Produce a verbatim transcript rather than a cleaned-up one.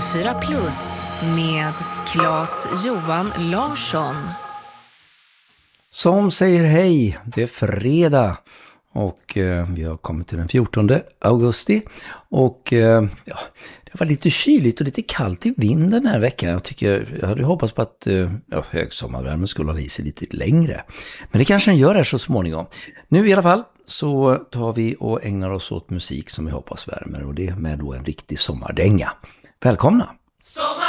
fyra plus med Claes Johan Larsson. Som säger hej, det är fredag och eh, vi har kommit till den fjortonde augusti och eh, ja, det var lite kyligt och lite kallt i vinden den här veckan. Jag tycker, jag hade hoppats på att eh, ja, högsommarvärmen skulle hålla i sig lite längre. Men det kanske den gör här så småningom. Nu i alla fall så tar vi och ägnar oss åt musik som vi hoppas värmer och det med då en riktig sommardänga. Välkomna!